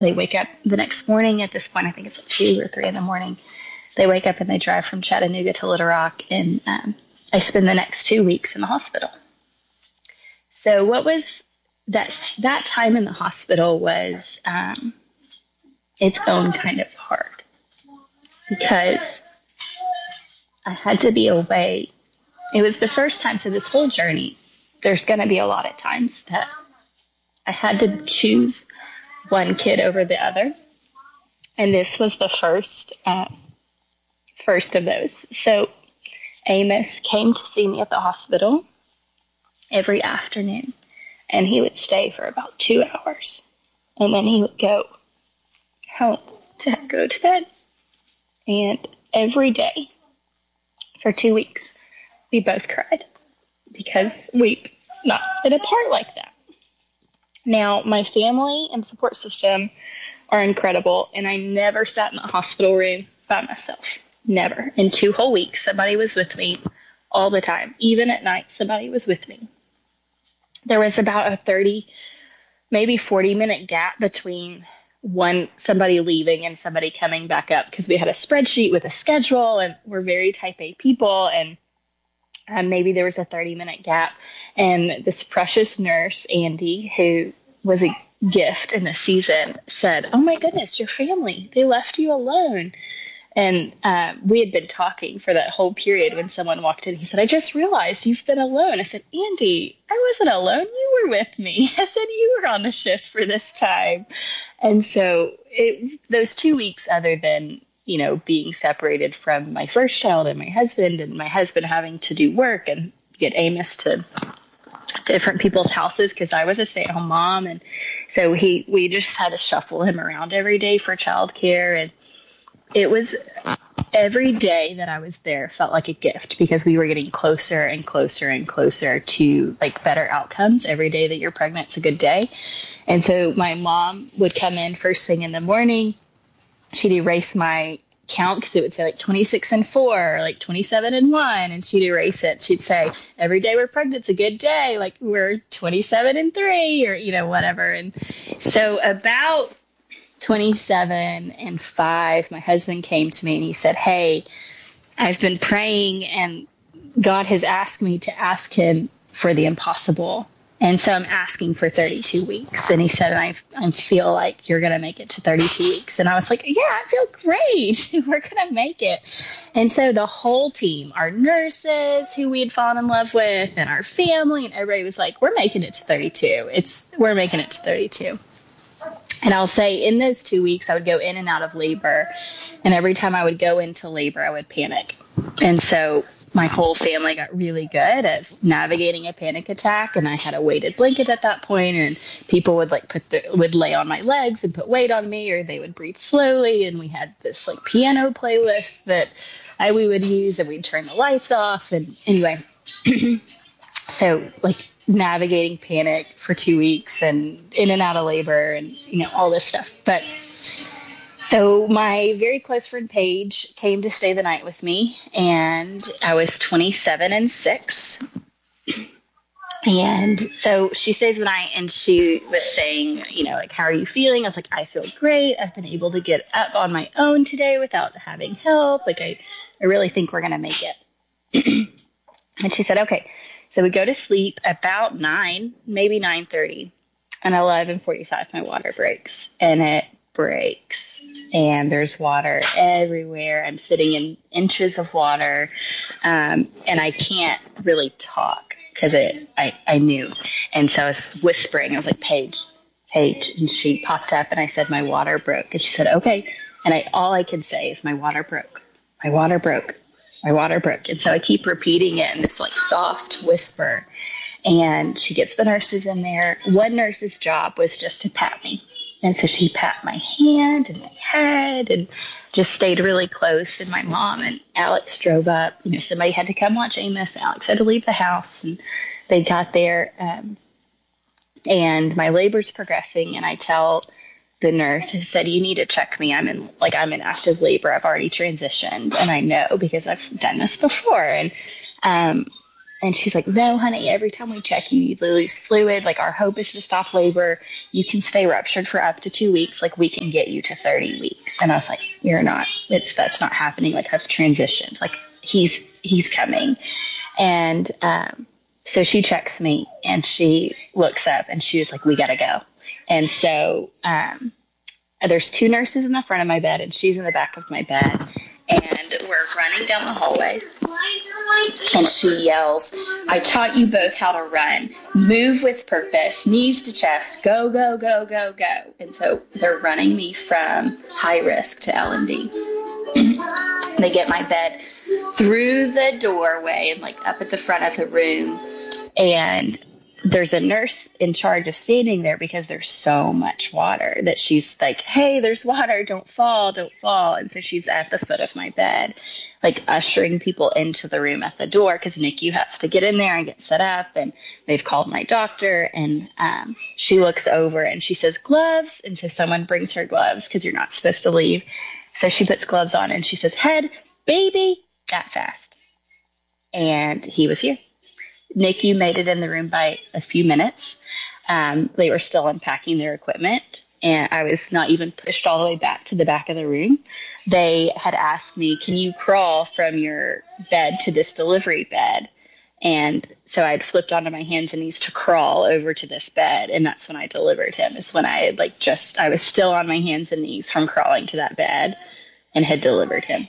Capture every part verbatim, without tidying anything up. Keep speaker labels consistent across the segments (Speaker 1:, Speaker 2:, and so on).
Speaker 1: They wake up the next morning. At this point, I think it's like two or three in the morning. They wake up and they drive from Chattanooga to Little Rock, and um, I spend the next two weeks in the hospital. So what was that that time in the hospital was um, its own kind of hard, because I had to be away. It was the first time, so this whole journey, there's going to be a lot of times that I had to choose one kid over the other, and this was the first uh, first of those. So Amos came to see me at the hospital every afternoon, and he would stay for about two hours, and then he would go home to go to bed. And every day for two weeks, we both cried because we've not been apart like that. Now, my family and support system are incredible, and I never sat in the hospital room by myself. Never. In two whole weeks, somebody was with me all the time. Even at night, somebody was with me. There was about a thirty, maybe forty minute gap between one somebody leaving and somebody coming back up, because we had a spreadsheet with a schedule, and we're very type A people, and um, maybe there was a thirty minute gap. And this precious nurse, Andy, who was a gift in the season, said, "Oh my goodness, your family, they left you alone." And uh, we had been talking for that whole period when someone walked in. He said, "I just realized you've been alone." I said, "Andy, I wasn't alone. You were with me." I said, "You were on the shift for this time." And so it, those two weeks, other than, you know, being separated from my first child and my husband, and my husband having to do work and get Amos to different people's houses because I was a stay-at-home mom. And so he we just had to shuffle him around every day for childcare. And it was every day that I was there felt like a gift, because we were getting closer and closer and closer to like better outcomes. Every day that you're pregnant, it's a good day. And so my mom would come in first thing in the morning. She'd erase my count, because it would say like twenty-six and four, or like twenty-seven and one, and she'd erase it. She'd say, "Every day we're pregnant, it's a good day. Like we're twenty-seven and three," or, you know, whatever. And so about twenty-seven and five, my husband came to me and he said, "Hey, I've been praying, and God has asked me to ask him for the impossible. And so I'm asking for thirty-two weeks. And he said, I, I feel like you're going to make it to thirty-two weeks. And I was like, "Yeah, I feel great. We're going to make it." And so the whole team, our nurses who we had fallen in love with, and our family, and everybody was like, "We're making it to thirty-two. It's, we're making it to thirty-two. And I'll say in those two weeks, I would go in and out of labor. And every time I would go into labor, I would panic. And so my whole family got really good at navigating a panic attack. And I had a weighted blanket at that point, and people would like put the, would lay on my legs and put weight on me, or they would breathe slowly. And we had this like piano playlist that I, we would use, and we'd turn the lights off. And anyway, so like, navigating panic for two weeks and in and out of labor and, you know, all this stuff. But so my very close friend Paige came to stay the night with me, and I was twenty-seven and six. And so she stays the night, and she was saying, you know, like, "How are you feeling?" I was like, "I feel great. I've been able to get up on my own today without having help. Like, I, I really think we're going to make it." And she said, "Okay." So we go to sleep about nine, maybe nine thirty, and eleven forty-five, my water breaks, and it breaks, and there's water everywhere. I'm sitting in inches of water, um, and I can't really talk because it, I, I knew. And so I was whispering. I was like, "Paige, Paige," and she popped up, and I said, "My water broke." And she said, "Okay." And I, all I could say is, "My water broke. My water broke. My water broke." And so I keep repeating it in this like soft whisper. And she gets the nurses in there. One nurse's job was just to pat me. And so she pat my hand and my head and just stayed really close. And my mom and Alex drove up. You know, somebody had to come watch Amos. Alex had to leave the house, and they got there. Um, and my labor's progressing, and I tell the nurse, who said, "You need to check me. I'm in like I'm in active labor. I've already transitioned, and I know because I've done this before." And um, And she's like, no, honey, every time we check you, you lose fluid. Like, our hope is to stop labor. You can stay ruptured for up to two weeks. Like, we can get you to thirty weeks. And I was like, you're not. It's That's not happening. Like, I've transitioned. Like, he's he's coming. And um, so she checks me, and she looks up, and she was like, we got to go. And so um, there's two nurses in the front of my bed, and she's in the back of my bed. And we're running down the hallway. And she yells, I taught you both how to run. Move with purpose, knees to chest, go, go, go, go, go. And so they're running me from high risk to L and D. They get my bed through the doorway and like up at the front of the room. And there's a nurse in charge of standing there because there's so much water that she's like, hey, there's water. Don't fall, don't fall. And so she's at the foot of my bed, like ushering people into the room at the door because N I C U has to get in there and get set up. And they've called my doctor. And um, she looks over and she says, gloves. And so someone brings her gloves because you're not supposed to leave. So she puts gloves on and she says, head, baby, that fast. And he was here. N I C U made it in the room by a few minutes. Um, they were still unpacking their equipment, and I was not even pushed all the way back to the back of the room. They had asked me, can you crawl from your bed to this delivery bed? And so I had flipped onto my hands and knees to crawl over to this bed, and that's when I delivered him. It's when I had like just, I was still on my hands and knees from crawling to that bed and had delivered him.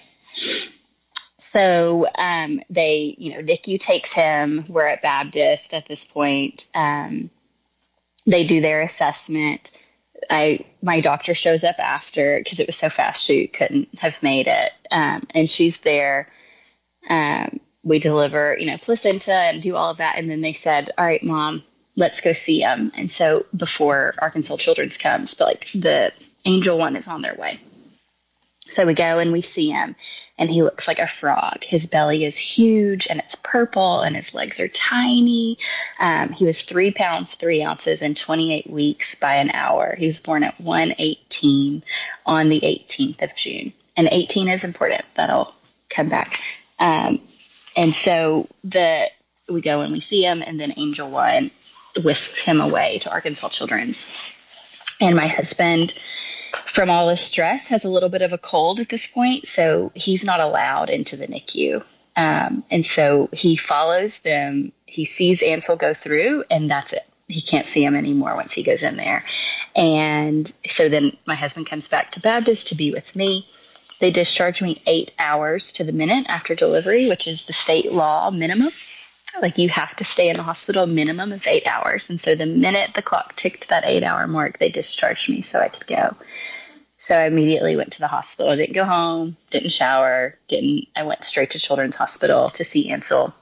Speaker 1: So um, they, you know, N I C U takes him. We're at Baptist at this point. Um, they do their assessment. I my doctor shows up after because it was so fast she couldn't have made it. Um, and she's there. Um, we deliver, you know, placenta and do all of that. And then they said, all right, Mom, let's go see him. And so before Arkansas Children's comes, but like the Angel one is on their way. So we go and we see him. And he looks like a frog. His belly is huge, and it's purple, and his legs are tiny. Um, he was three pounds, three ounces, and twenty-eight weeks by an hour. He was born at one eighteen on the eighteenth of June. And eighteen is important. That'll come back. Um, and so the we go and we see him, and then Angel One whisks him away to Arkansas Children's. And my husband, from all this stress, has a little bit of a cold at this point, so he's not allowed into the N I C U. Um, and so he follows them. He sees Ansel go through, and that's it. He can't see him anymore once he goes in there. And so then my husband comes back to Baptist to be with me. They discharge me eight hours to the minute after delivery, which is the state law minimum. Like, you have to stay in the hospital a minimum of eight hours. And so the minute the clock ticked that eight-hour mark, they discharged me so I could go. So I immediately went to the hospital. I didn't go home, didn't shower, didn't. I went straight to Children's Hospital to see Ansel.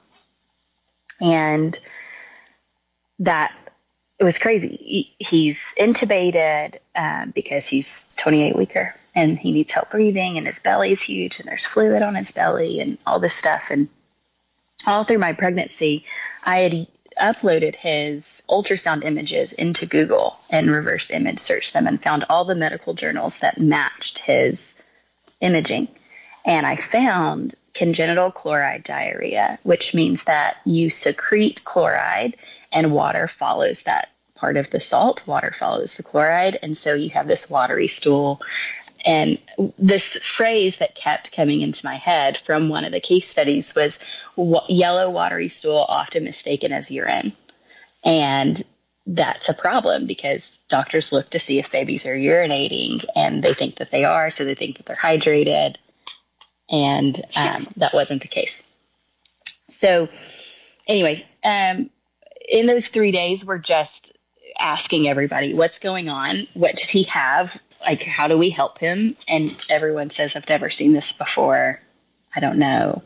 Speaker 1: And that, it was crazy. He, he's intubated um, because he's twenty-eight weeker, and he needs help breathing, and his belly is huge, and there's fluid on his belly, and all this stuff. And all through my pregnancy, I had uploaded his ultrasound images into Google and reverse image searched them and found all the medical journals that matched his imaging. And I found congenital chloride diarrhea, which means that you secrete chloride and water follows that part of the salt. Water follows the chloride. And so you have this watery stool. And this phrase that kept coming into my head from one of the case studies was yellow watery stool, often mistaken as urine. And that's a problem because doctors look to see if babies are urinating, and they think that they are, so they think that they're hydrated. And um, that wasn't the case. So anyway, um, in those three days, we're just asking everybody, what's going on? What does he have? Like, how do we help him? And everyone says, I've never seen this before. I don't know.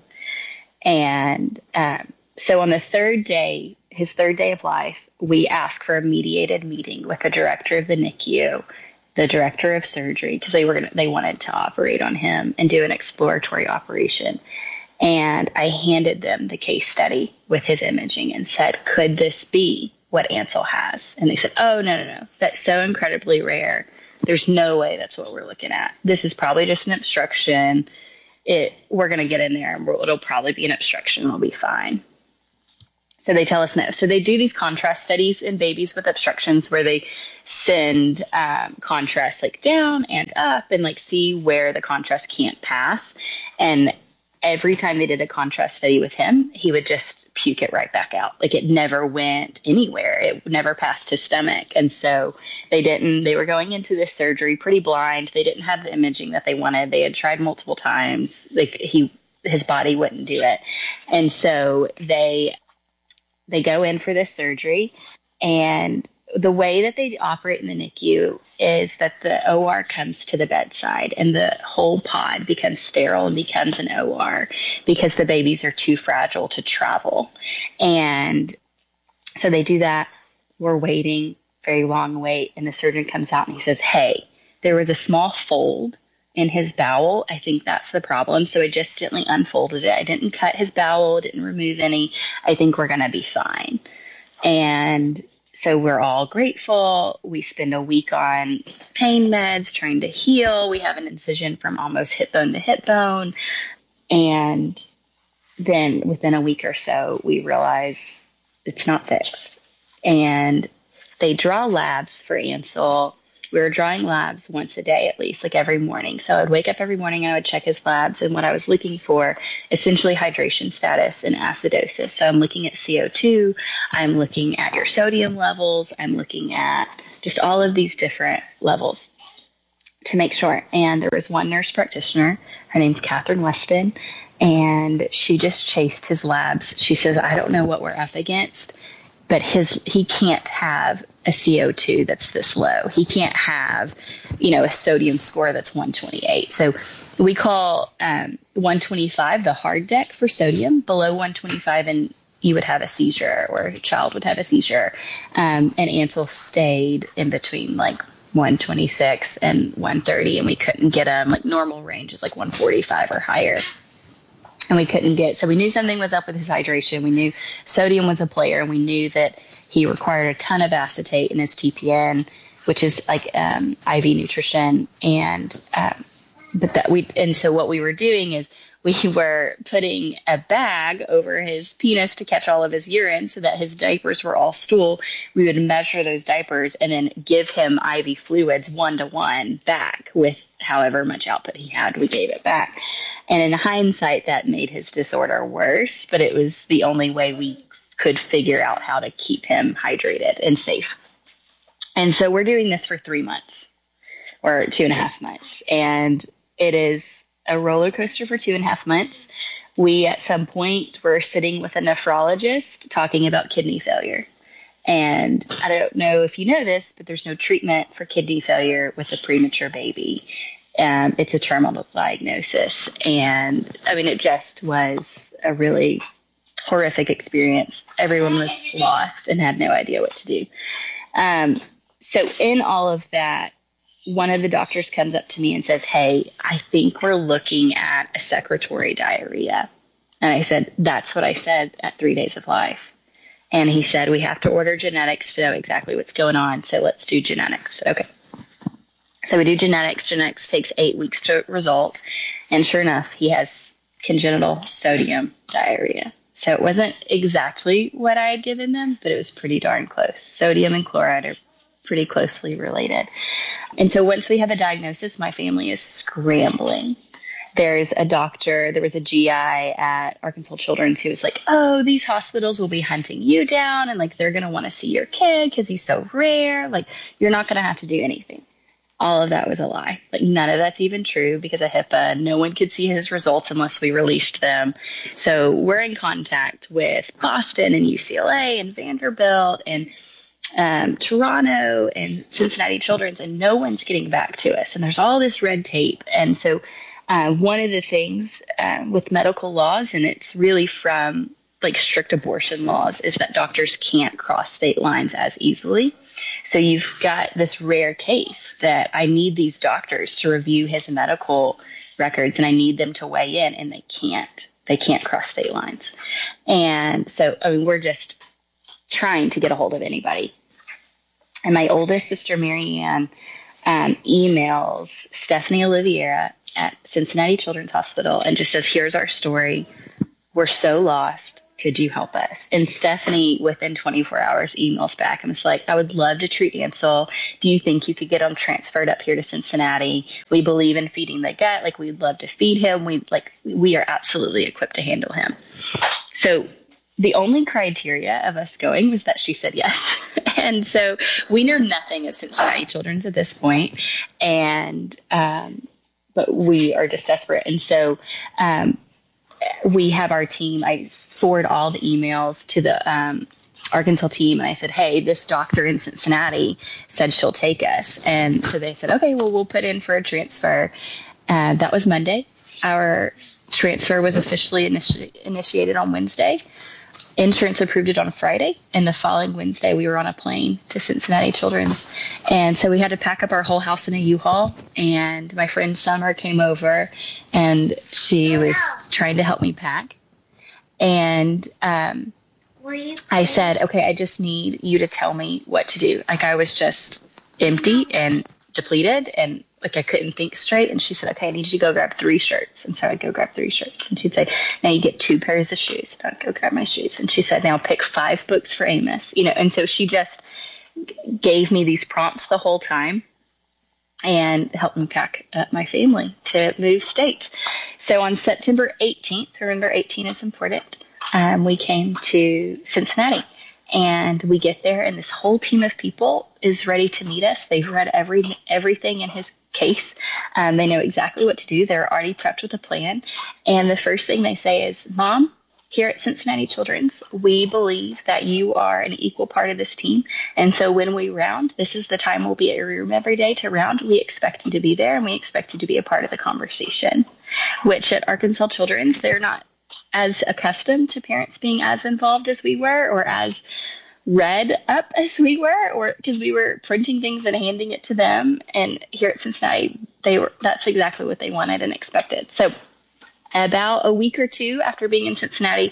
Speaker 1: And um, so on the third day, his third day of life, we ask for a mediated meeting with the director of the N I C U, the director of surgery, because they were gonna, they wanted to operate on him and do an exploratory operation. And I handed them the case study with his imaging and said, could this be what Ansel has? And they said, oh, no, no, no. That's so incredibly rare. There's no way that's what we're looking at. This is probably just an obstruction. It, we're going to get in there, and we'll, it'll probably be an obstruction. It'll be fine. So they tell us no. So they do these contrast studies in babies with obstructions where they send um, contrast like down and up and like see where the contrast can't pass. And every time they did a contrast study with him, he would just puke it right back out. Like it never went anywhere. It never passed his stomach. And so they didn't, they were going into this surgery pretty blind. They didn't have the imaging that they wanted. They had tried multiple times. Like he, his body wouldn't do it. And so they, they go in for this surgery, and the way that they operate in the N I C U is that the O R comes to the bedside and the whole pod becomes sterile and becomes an O R because the babies are too fragile to travel. And so they do that. We're waiting, very long wait, and the surgeon comes out and he says, hey, there was a small fold in his bowel. I think that's the problem. So I just gently unfolded it. I didn't cut his bowel, didn't remove any. I think we're going to be fine. And so we're all grateful. We spend a week on pain meds, trying to heal. We have an incision from almost hip bone to hip bone. And then within a week or so, we realize it's not fixed. And they draw labs for Ansel. We were drawing labs once a day at least, like every morning. So I would wake up every morning and I would check his labs. And what I was looking for, essentially hydration status and acidosis. So I'm looking at C O two. I'm looking at your sodium levels. I'm looking at just all of these different levels to make sure. And there was one nurse practitioner. Her name's Catherine Weston. And she just chased his labs. She says, I don't know what we're up against, but his he can't have a C O two that's this low. He can't have, you know, a sodium score that's one twenty-eight. So we call um, one twenty-five the hard deck for sodium. Below one twenty-five, and you would have a seizure, or a child would have a seizure. Um, and Ansel stayed in between like one twenty-six and one thirty, and we couldn't get him. Like normal range is like one forty-five or higher. And we couldn't get, so we knew something was up with his hydration. We knew sodium was a player, and we knew that he required a ton of acetate in his T P N, which is like um, I V nutrition. And, um, but that we, and so what we were doing is we were putting a bag over his penis to catch all of his urine so that his diapers were all stool. We would measure those diapers and then give him I V fluids one to one back with however much output he had. We gave it back. And in hindsight, that made his disorder worse, but it was the only way we could figure out how to keep him hydrated and safe. And so we're doing this for three months or two and a half months. And it is a roller coaster for two and a half months. We, at some point, were sitting with a nephrologist talking about kidney failure. And I don't know if you know this, but there's no treatment for kidney failure with a premature baby. Um, it's a terminal diagnosis. And I mean, it just was a really horrific experience. Everyone was lost and had no idea what to do. Um, so in all of that, one of the doctors comes up to me and says, hey, I think we're looking at a secretory diarrhea. And I said, that's what I said at three days of life. And he said, we have to order genetics to know exactly what's going on. So let's do genetics. Okay. So we do genetics. Genetics takes eight weeks to result. And sure enough, he has congenital sodium diarrhea. So it wasn't exactly what I had given them, but it was pretty darn close. Sodium and chloride are pretty closely related. And so once we have a diagnosis, my family is scrambling. There's a doctor, there was a G I at Arkansas Children's who was like, oh, these hospitals will be hunting you down, and like they're going to want to see your kid because he's so rare. Like, you're not going to have to do anything. All of that was a lie. Like, none of that's even true because of HIPAA. No one could see his results unless we released them. So we're in contact with Boston and U C L A and Vanderbilt and um, Toronto and Cincinnati Children's, and no one's getting back to us. And there's all this red tape. And so uh, one of the things uh, with medical laws, and it's really from like strict abortion laws, is that doctors can't cross state lines as easily. So you've got this rare case that I need these doctors to review his medical records, and I need them to weigh in, and they can't. They can't cross state lines. And so, I mean, we're just trying to get a hold of anybody. And my oldest sister, Marianne, um, emails Stephanie Oliveira at Cincinnati Children's Hospital and just says, here's our story. We're so lost. could you help us? And Stephanie, within twenty-four hours, emails back and was like, I would love to treat Ansel. Do you think you could get him transferred up here to Cincinnati? We believe in feeding the gut. Like, we'd love to feed him. We like, we are absolutely equipped to handle him. So the only criteria of us going was that she said yes. And so we know nothing of Cincinnati Children's at this point. And, um, but we are just desperate. And so, um, we have our team. I forward all the emails to the um, Arkansas team, and I said, hey, this doctor in Cincinnati said she'll take us. And so they said, okay, well, we'll put in for a transfer. Uh, that was Monday. Our transfer was officially initi- initiated on Wednesday. Insurance approved it on Friday, and the following Wednesday we were on a plane to Cincinnati Children's. And so we had to pack up our whole house in a U-Haul, and my friend Summer came over, and she was trying to help me pack. And um, I said, okay, I just need you to tell me what to do. Like, I was just empty and depleted, and like I couldn't think straight. And she said, okay, I need you to go grab three shirts. And so I'd go grab three shirts. And she'd say, now you get two pairs of shoes. And I'd go grab my shoes. And she said, now pick five books for Amos. You know, and so she just gave me these prompts the whole time and helped me pack up my family to move states. So on September eighteenth, remember eighteen is important, um, we came to Cincinnati. And we get there, and this whole team of people is ready to meet us. They've read every everything in his case. Um, they know exactly what to do. They're already prepped with a plan. And the first thing they say is, Mom, here at Cincinnati Children's, we believe that you are an equal part of this team. And so when we round, this is the time we'll be at your room every day to round. We expect you to be there, and we expect you to be a part of the conversation, which at Arkansas Children's, they're not as accustomed to parents being as involved as we were, or as read up as we were, or because we were printing things and handing it to them. And here at Cincinnati, they were, that's exactly what they wanted and expected. So about a week or two after being in Cincinnati,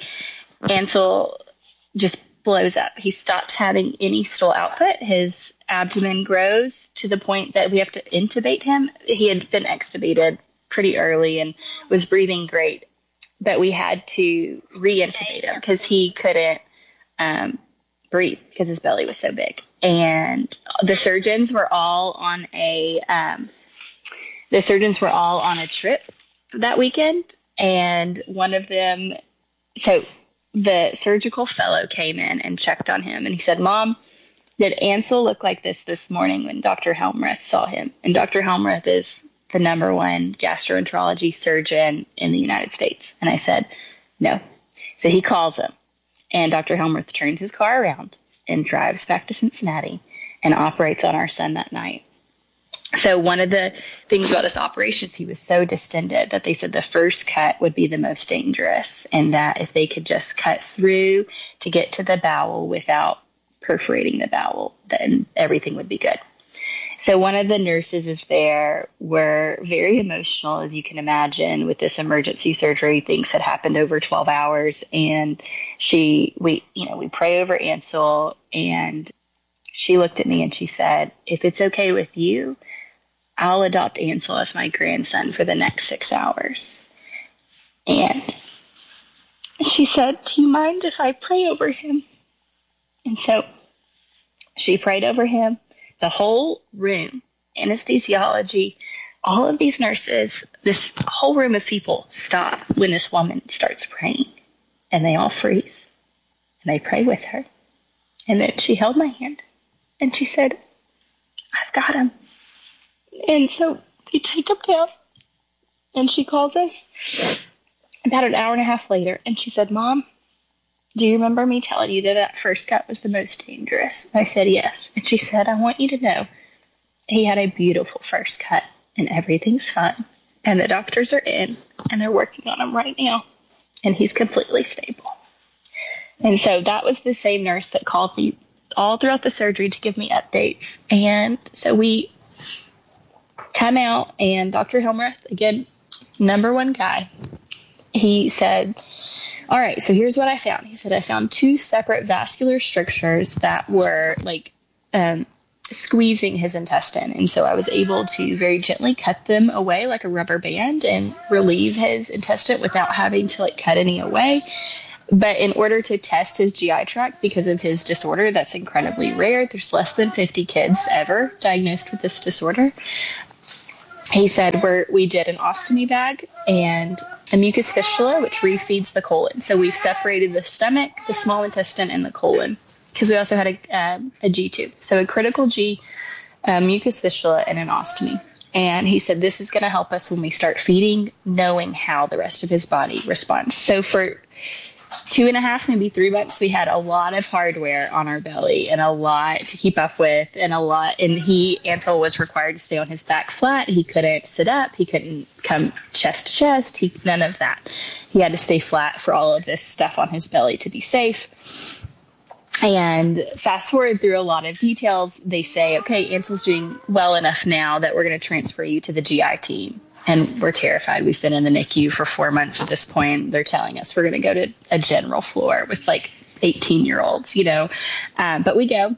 Speaker 1: Ansel just blows up. He stops having any stool output. His abdomen grows to the point that we have to intubate him. He had been extubated pretty early and was breathing great, but we had to re-intubate him because he couldn't um, breathe because his belly was so big. And the surgeons were all on a um, the surgeons were all on a trip that weekend, and one of them, so the surgical fellow came in and checked on him, and he said, Mom, did Ansel look like this this morning when Doctor Helmreth saw him? And Doctor Helmreth is the number one gastroenterology surgeon in the United States. And I said, no. So he calls him, and Doctor Helmreth turns his car around and drives back to Cincinnati and operates on our son that night. So one of the things about this operation is he was so distended that they said the first cut would be the most dangerous, and that if they could just cut through to get to the bowel without perforating the bowel, then everything would be good. So one of the nurses is there. We're very emotional, as you can imagine, with this emergency surgery. Things had happened over twelve hours, and she, we, you know, we pray over Ansel, and she looked at me and she said, if it's okay with you, I'll adopt Ansel as my grandson for the next six hours. And she said, do you mind if I pray over him? And so she prayed over him. The whole room, anesthesiology, all of these nurses, this whole room of people stop when this woman starts praying, and they all freeze, and they pray with her. And then she held my hand, and she said, I've got him. And so we take him down, and she calls us about an hour and a half later, and she said, Mom, do you remember me telling you that that first cut was the most dangerous? I said, yes. And she said, I want you to know he had a beautiful first cut, and everything's fine. And the doctors are in, and they're working on him right now, and he's completely stable. And so that was the same nurse that called me all throughout the surgery to give me updates. And so we come out, and Doctor Helmreth, again, number one guy, he said, all right, so here's what I found. He said, I found two separate vascular strictures that were like um, squeezing his intestine. And so I was able to very gently cut them away like a rubber band and relieve his intestine without having to like cut any away. But in order to test his G I tract because of his disorder, that's incredibly rare. There's less than fifty kids ever diagnosed with this disorder. He said we're, we did an ostomy bag and a mucus fistula, which refeeds the colon. So we've separated the stomach, the small intestine, and the colon, because we also had a, um, a G tube. So a critical G, a mucus fistula, and an ostomy. And he said this is going to help us when we start feeding, knowing how the rest of his body responds. So for two and a half, maybe three months, we had a lot of hardware on our belly and a lot to keep up with and a lot. And he, Ansel, was required to stay on his back flat. He couldn't sit up. He couldn't come chest to chest. He, none of that. He had to stay flat for all of this stuff on his belly to be safe. And fast forward through a lot of details, they say, okay, Ansel's doing well enough now that we're going to transfer you to the G I team. And we're terrified. We've been in the N I C U for four months at this point. They're telling us we're going to go to a general floor with like eighteen-year-olds, you know. Um, but we go.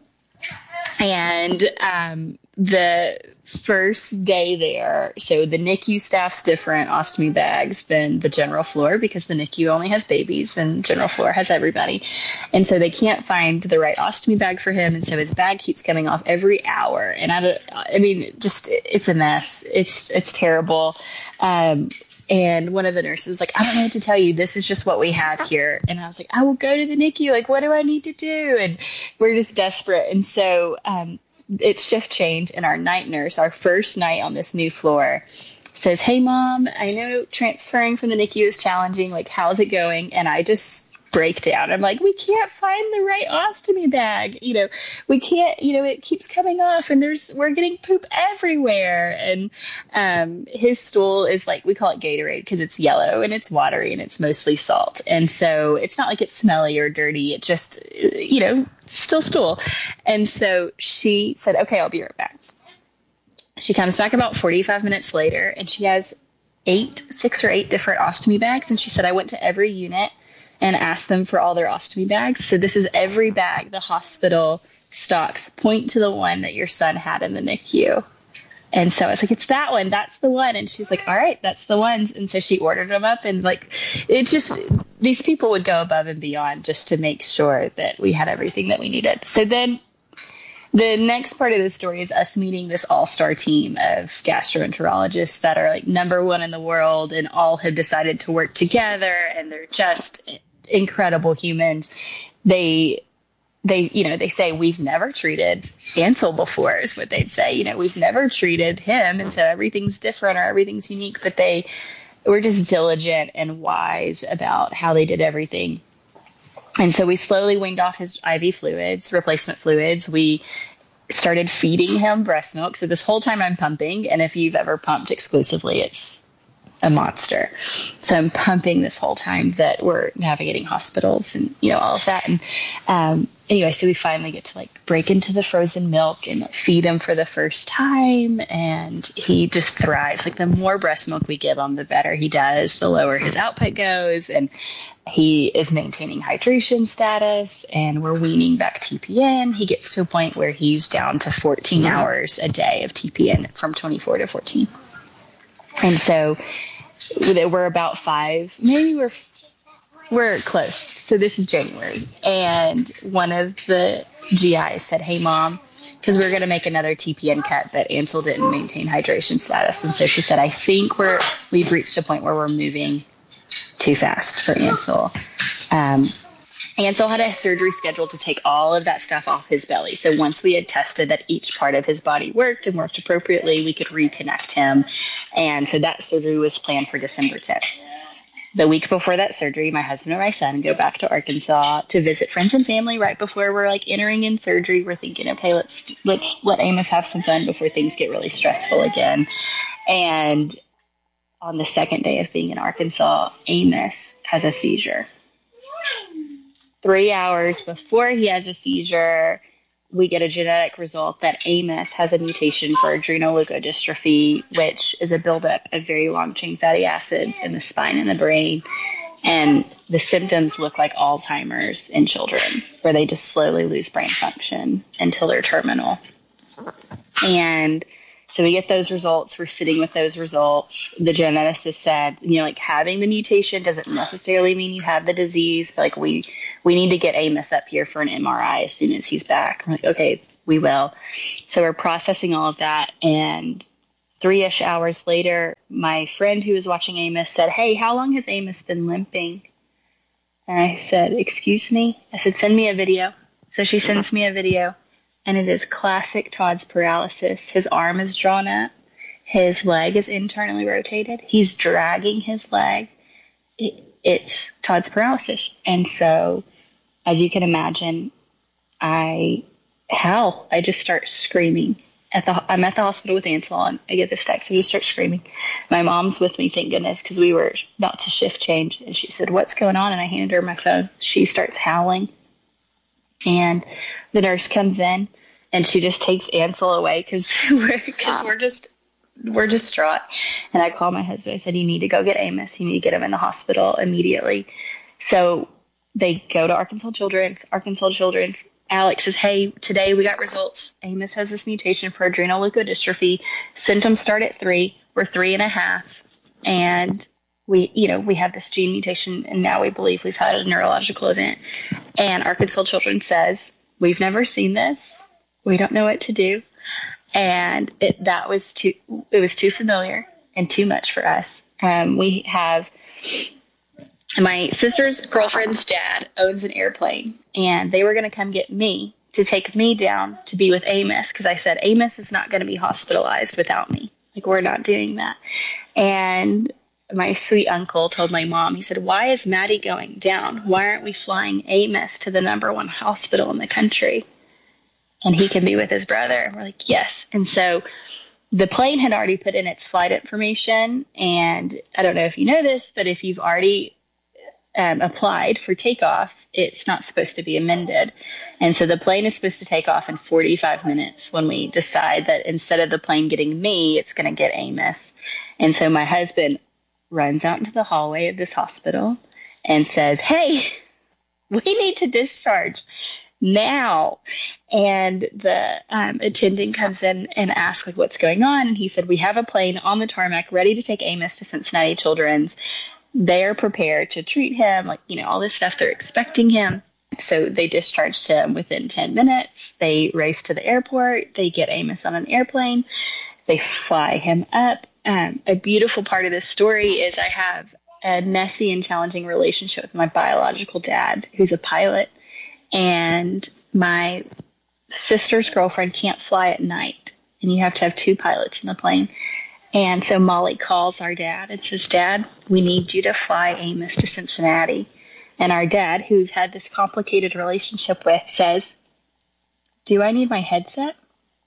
Speaker 1: And um, the first day there, so the N I C U staff's different ostomy bags than the general floor because the N I C U only has babies and general floor has everybody. And so they can't find the right ostomy bag for him. And so his bag keeps coming off every hour. And I, don't, I mean, just it's a mess. It's it's terrible. Um, and one of the nurses was like, I don't know what to tell you. This is just what we have here. And I was like, I will go to the N I C U. Like, what do I need to do? And we're just desperate. And so um, it's shift change. And our night nurse, our first night on this new floor, says, hey, Mom, I know transferring from the N I C U is challenging. Like, how's it going? And I just break down. I'm like, we can't find the right ostomy bag. You know, we can't, you know, it keeps coming off and there's, we're getting poop everywhere. And um, his stool is like, we call it Gatorade because it's yellow and it's watery and it's mostly salt. And so it's not like it's smelly or dirty. It just, you know, still stool. And so she said, okay, I'll be right back. She comes back about forty-five minutes later and she has eight, six or eight different ostomy bags. And she said, I went to every unit and asked them for all their ostomy bags. So this is every bag the hospital stocks. Point to the one that your son had in the N I C U. And so I was like, it's that one. That's the one. And she's like, all right, that's the one. And so she ordered them up. And like, it just, these people would go above and beyond just to make sure that we had everything that we needed. So then the next part of the story is us meeting this all-star team of gastroenterologists that are like number one in the world and all have decided to work together. And they're just incredible humans. They, they, you know, they say, we've never treated Ansel before is what they'd say. You know, we've never treated him. And so everything's different or everything's unique, but they were just diligent and wise about how they did everything. And so we slowly weaned off his I V fluids, replacement fluids. We started feeding him breast milk. So this whole time I'm pumping. And if you've ever pumped exclusively, it's a monster. So I'm pumping this whole time that we're navigating hospitals and, you know, all of that. And um, anyway, so we finally get to like break into the frozen milk and like, feed him for the first time. And he just thrives. Like the more breast milk we give him, the better he does, the lower his output goes. And he is maintaining hydration status and we're weaning back T P N. He gets to a point where he's down to fourteen hours a day of T P N from twenty-four to fourteen. And so we're about five, maybe we're, we're close. So this is January. And one of the G Is said, hey, Mom, because we we're going to make another T P N cut, but Ansel didn't maintain hydration status. And so she said, I think we're, we've reached a point where we're moving too fast for Ansel. Um, Ansel had a surgery scheduled to take all of that stuff off his belly. So once we had tested that each part of his body worked and worked appropriately, we could reconnect him. And so that surgery was planned for December tenth. The week before that surgery, my husband and my son go back to Arkansas to visit friends and family right before we're like entering in surgery. We're thinking, okay, let's, let's let Amos have some fun before things get really stressful again. And on the second day of being in Arkansas, Amos has a seizure. Three hours before he has a seizure, we get a genetic result that Amos has a mutation for adrenoleukodystrophy, which is a buildup of very long-chain fatty acids in the spine and the brain. And the symptoms look like Alzheimer's in children, where they just slowly lose brain function until they're terminal. And So we get those results. We're sitting with those results. The geneticist said, you know, like having the mutation doesn't necessarily mean you have the disease. But like we, we need to get Amos up here for an M R I as soon as he's back. I'm like, okay, we will. So we're processing all of that. And three-ish hours later, my friend who was watching Amos said, hey, how long has Amos been limping? And I said, excuse me? I said, send me a video. So she sends me a video. And it is classic Todd's paralysis. His arm is drawn up. His leg is internally rotated. He's dragging his leg. It, it's Todd's paralysis. And so, as you can imagine, I howl. I just start screaming. At the, I'm at the hospital with Ansel, and I get this text. I just start screaming. My mom's with me, thank goodness, because we were about to shift change. And she said, what's going on? And I handed her my phone. She starts howling. And the nurse comes in, and she just takes Ansel away because we're, cause we're just we're distraught. And I call my husband. I said, you need to go get Amos. You need to get him in the hospital immediately. So they go to Arkansas Children's. Arkansas Children's. Alex says, hey, today we got results. Amos has this mutation for adrenoleukodystrophy. Symptoms start at three. We're three and a half. And we, you know, we have this gene mutation, and now we believe we've had a neurological event. And Arkansas Children says, we've never seen this. We don't know what to do. And it, that was too, it was too familiar and too much for us. Um, we have, my sister's girlfriend's dad owns an airplane, and they were going to come get me to take me down to be with Amos, because I said, Amos is not going to be hospitalized without me. Like, we're not doing that. And my sweet uncle told my mom, he said, why is Maddie going down? Why aren't we flying Amos to the number one hospital in the country? And he can be with his brother. And we're like, yes. And so the plane had already put in its flight information. And I don't know if you know this, but if you've already um, applied for takeoff, it's not supposed to be amended. And so the plane is supposed to take off in forty-five minutes when we decide that instead of the plane getting me, it's going to get Amos. And so my husband runs out into the hallway of this hospital and says, hey, we need to discharge now. And the um, attendant comes in and asks, like, what's going on? And he said, we have a plane on the tarmac ready to take Amos to Cincinnati Children's. They're prepared to treat him, like, you know, all this stuff. They're expecting him. So they discharged him within ten minutes. They race to the airport. They get Amos on an airplane. They fly him up. Um, a beautiful part of this story is I have a messy and challenging relationship with my biological dad, who's a pilot, and my sister's girlfriend can't fly at night, and you have to have two pilots in the plane. And so Molly calls our dad and says, Dad, we need you to fly Amos to Cincinnati. And our dad, who we've had this complicated relationship with, says, do I need my headset?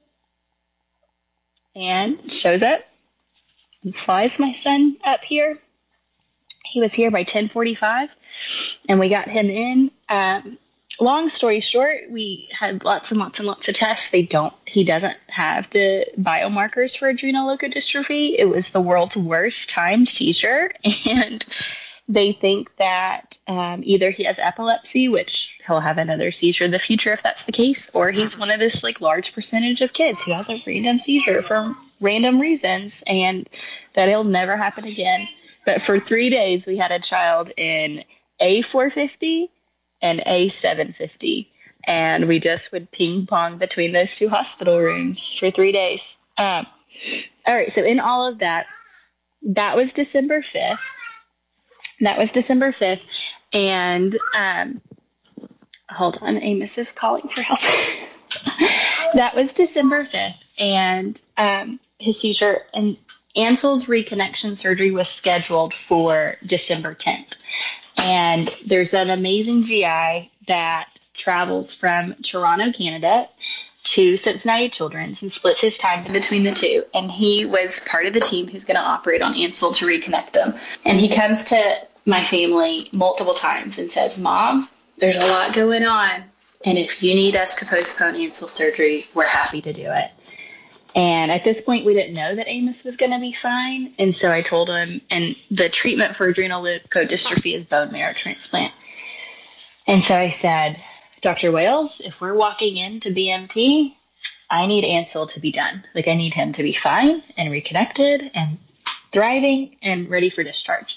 Speaker 1: And shows up and flies my son up here. He was here by ten forty-five, and we got him in. Um, long story short, we had lots and lots and lots of tests. They don't, he doesn't have the biomarkers for adrenoleukodystrophy. It was the world's worst timed seizure, and they think that um, either he has epilepsy, which he'll have another seizure in the future if that's the case, or he's one of this like large percentage of kids who has a random seizure for random reasons, and that it'll never happen again. But for three days, we had a child in A four fifty and A seven fifty, and we just would ping pong between those two hospital rooms for three days. Um, all right, so in all of that, that was December fifth. That was December fifth, and um, hold on, Amos is calling for help. That was December fifth, and um, his seizure and Ansel's reconnection surgery was scheduled for December tenth. And there's an amazing G I that travels from Toronto, Canada, to Cincinnati Children's and splits his time in between the two. And he was part of the team who's going to operate on Ansel to reconnect him. And he comes to my family multiple times and says, Mom, there's a lot going on, and if you need us to postpone Ansel surgery, we're happy to do it. And at this point, we didn't know that Amos was going to be fine. And so I told him, and the treatment for adrenoleukodystrophy is bone marrow transplant. And so I said, Doctor Wales, if we're walking into B M T, I need Ansel to be done. Like, I need him to be fine and reconnected and thriving and ready for discharge.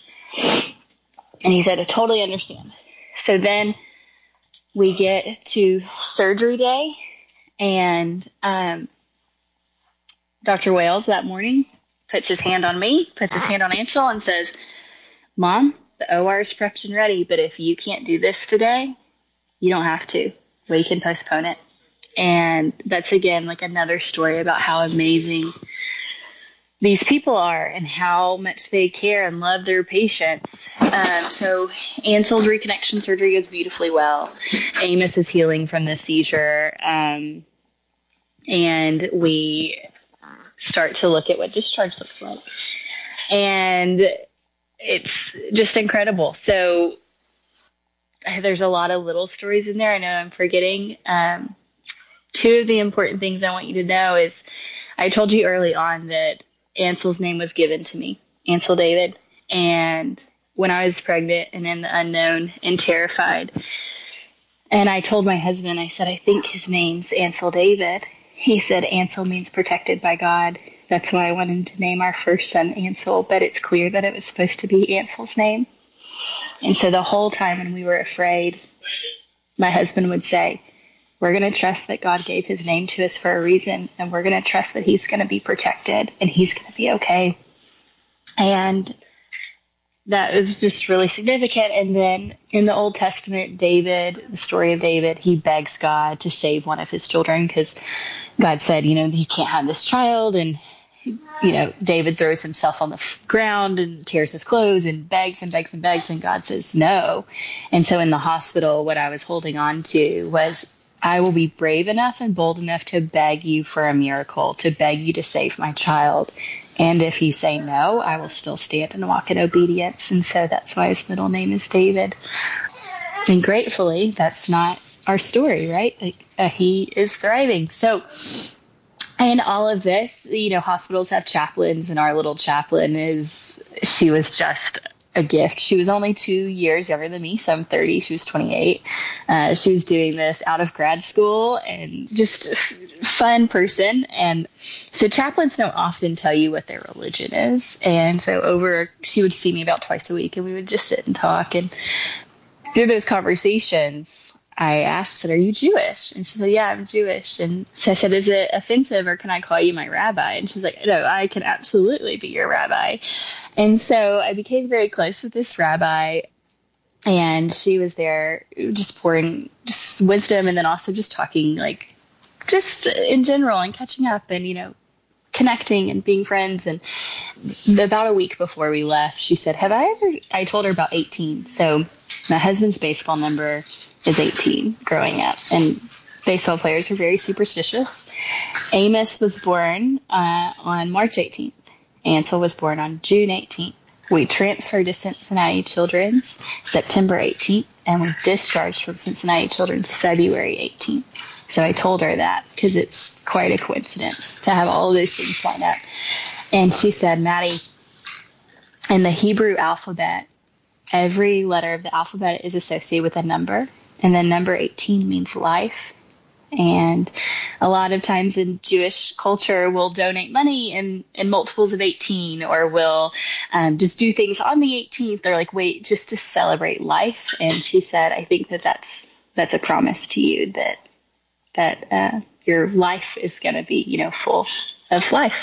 Speaker 1: And he said, I totally understand. So then we get to surgery day, and um, Doctor Wales that morning puts his hand on me, puts his hand on Ansel, and says, Mom, the O R is prepped and ready, but if you can't do this today, you don't have to. We can postpone it. And that's, again, like another story about how amazing these people are and how much they care and love their patients. Um, so Ansel's reconnection surgery goes beautifully well. Amos is healing from the seizure. Um, and we start to look at what discharge looks like. And it's just incredible. So there's a lot of little stories in there. I know I'm forgetting. Um, two of the important things I want you to know is I told you early on that Ansel's name was given to me, Ansel David. And when I was pregnant and in the unknown and terrified, and I told my husband, I said, I think his name's Ansel David. He said, Ansel means protected by God. That's why I wanted to name our first son Ansel, but it's clear that it was supposed to be Ansel's name. And so the whole time when we were afraid, my husband would say, we're going to trust that God gave his name to us for a reason, and we're going to trust that he's going to be protected and he's going to be okay. And that was just really significant. And then in the Old Testament, David, the story of David, he begs God to save one of his children because God said, you know, you can't have this child. And, you know, David throws himself on the ground and tears his clothes and begs and begs and begs. And God says no. And so in the hospital, what I was holding on to was, I will be brave enough and bold enough to beg you for a miracle, to beg you to save my child. And if you say no, I will still stand and walk in obedience. And so that's why his middle name is David. And gratefully, that's not our story, right? Like, uh, he is thriving. So in all of this, you know, hospitals have chaplains, and our little chaplain is, she was just a gift. She was only two years younger than me, so I'm thirty. She was twenty-eight. Uh, she was doing this out of grad school, and just fun person. And so chaplains don't often tell you what their religion is. And so over, she would see me about twice a week, and we would just sit and talk. And through those conversations, I asked, I said, are you Jewish? And she said, yeah, I'm Jewish. And so I said, is it offensive, or can I call you my rabbi? And she's like, no, I can absolutely be your rabbi. And so I became very close with this rabbi, and she was there just pouring just wisdom, and then also just talking, like, just in general, and catching up, and, you know, connecting and being friends. And about a week before we left, she said, have I ever, I told her about eighteen. So my husband's baseball number is eighteen growing up, and baseball players are very superstitious. Amos was born uh, on March eighteenth. Ansel was born on June eighteenth. We transferred to Cincinnati Children's September eighteenth, and we discharged from Cincinnati Children's February eighteenth. So I told her that because it's quite a coincidence to have all of those things line up. And she said, Maddie, in the Hebrew alphabet, every letter of the alphabet is associated with a number. And then number eighteen means life. And a lot of times in Jewish culture, we'll donate money in, in multiples of eighteen, or we'll um, just do things on the eighteenth, or like wait just to celebrate life. And she said, I think that that's, that's a promise to you that, that uh, your life is going to be, you know, full of life.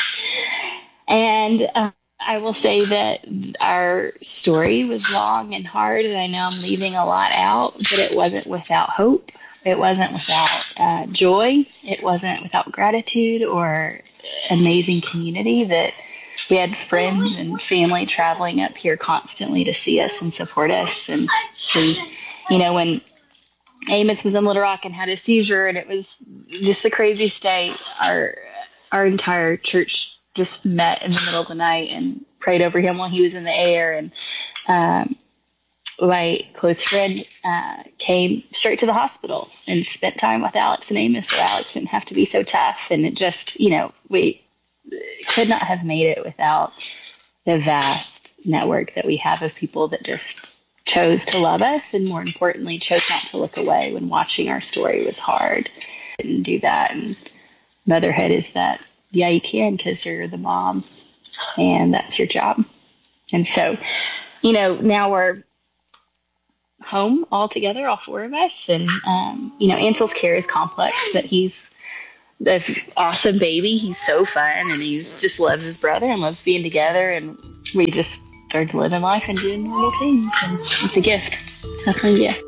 Speaker 1: And uh, I will say that our story was long and hard, and I know I'm leaving a lot out, but it wasn't without hope. It wasn't without uh, joy. It wasn't without gratitude or amazing community. That we had friends and family traveling up here constantly to see us and support us. And we, you know, when Amos was in Little Rock and had a seizure, and it was just the craziest day, our our entire church just met in the middle of the night and prayed over him while he was in the air. And um, my close friend uh, came straight to the hospital and spent time with Alex and Amos, so Alex didn't have to be so tough. And it just, you know, we could not have made it without the vast network that we have of people that just chose to love us, and more importantly, chose not to look away when watching our story was hard. Didn't do that. And motherhood is that, yeah, you can because you're the mom and that's your job. And so, you know, now we're home all together, all four of us. And, um, you know, Ansel's care is complex, but he's the awesome baby. He's so fun and he just loves his brother and loves being together. And we just started living life and doing normal things. And it's a gift. It's definitely a gift.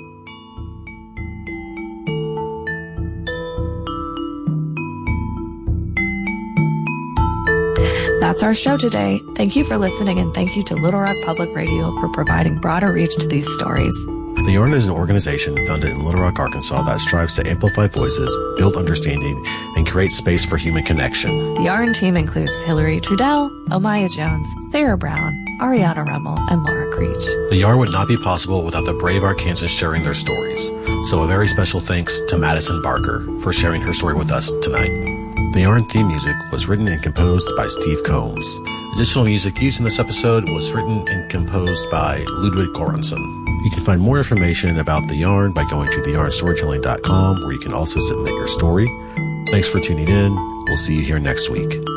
Speaker 2: That's our show today. Thank you for listening, and thank you to Little Rock Public Radio for providing broader reach to these stories.
Speaker 3: The Yarn is an organization founded in Little Rock, Arkansas that strives to amplify voices, build understanding, and create space for human connection.
Speaker 2: The Yarn team includes Hillary Trudell, Omaya Jones, Sarah Brown, Ariana Rummel, and Laura Creech.
Speaker 3: The Yarn would not be possible without the brave Arkansans sharing their stories. So a very special thanks to Madison Barker for sharing her story with us tonight. The Yarn theme music was written and composed by Steve Combs. Additional music used in this episode was written and composed by Ludwig Göransson. You can find more information about The Yarn by going to the yarn storytelling dot com, where you can also submit your story. Thanks for tuning in. We'll see you here next week.